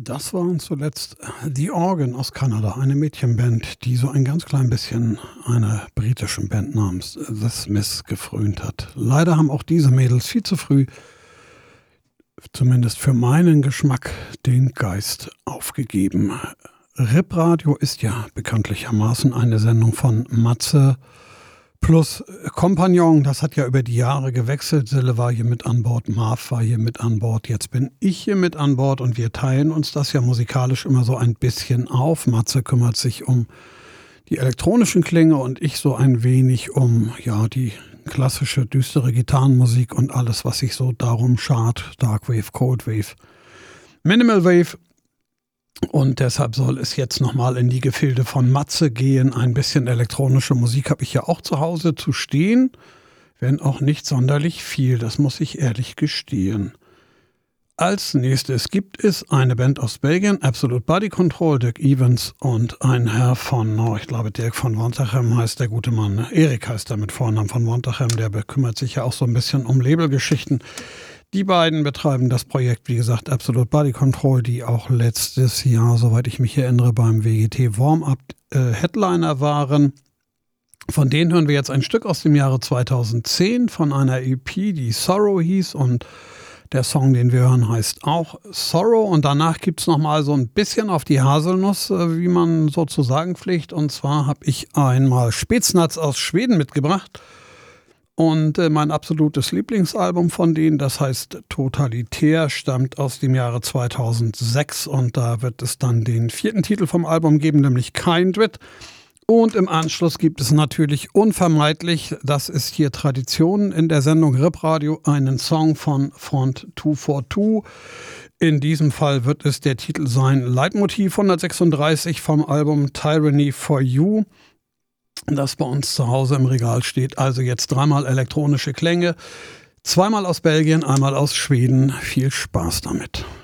Das waren zuletzt The Organ aus Kanada, eine Mädchenband, die so ein ganz klein bisschen einer britischen Band namens The Smiths gefrönt hat. Leider haben auch diese Mädels viel zu früh, zumindest für meinen Geschmack, den Geist aufgegeben. Ripradio ist ja bekanntlichermaßen eine Sendung von Matze plus Kompagnon. Das hat ja über die Jahre gewechselt. Sille war hier mit an Bord, Marv war hier mit an Bord, jetzt bin ich hier mit an Bord und wir teilen uns das ja musikalisch immer so ein bisschen auf. Matze kümmert sich um die elektronischen Klänge und ich so ein wenig um die klassische düstere Gitarrenmusik und alles, was sich so darum schart. Darkwave, Coldwave, Minimal Wave. Und deshalb soll es jetzt nochmal in die Gefilde von Matze gehen. Ein bisschen elektronische Musik habe ich ja auch zu Hause zu stehen, wenn auch nicht sonderlich viel, das muss ich ehrlich gestehen. Als nächstes gibt es eine Band aus Belgien, Absolute Body Control, Dirk Evans und ein Herr von, ich glaube Dirk von Wontachem heißt der gute Mann, Erik heißt er mit Vornamen von Wontachem, der bekümmert sich ja auch so ein bisschen um Labelgeschichten. Die beiden betreiben das Projekt, wie gesagt, Absolute Body Control, die auch letztes Jahr, soweit ich mich erinnere, beim WGT Warm-Up Headliner waren. Von denen hören wir jetzt ein Stück aus dem Jahre 2010 von einer EP, die Sorrow hieß, und der Song, den wir hören, heißt auch Sorrow. Und danach gibt es nochmal so ein bisschen auf die Haselnuss, wie man sozusagen pflegt. Und zwar habe ich einmal Spetsnaz aus Schweden mitgebracht. Und mein absolutes Lieblingsalbum von denen, das heißt Totalitär, stammt aus dem Jahre 2006 und da wird es dann den 4. Titel vom Album geben, nämlich Kindred. Und im Anschluss gibt es natürlich unvermeidlich, das ist hier Tradition in der Sendung Ripradio, einen Song von Front 242. In diesem Fall wird es der Titel sein, Leitmotiv 136 vom Album Tyranny for You, das bei uns zu Hause im Regal steht. Also jetzt 3-mal elektronische Klänge, 2-mal aus Belgien, 1-mal aus Schweden. Viel Spaß damit.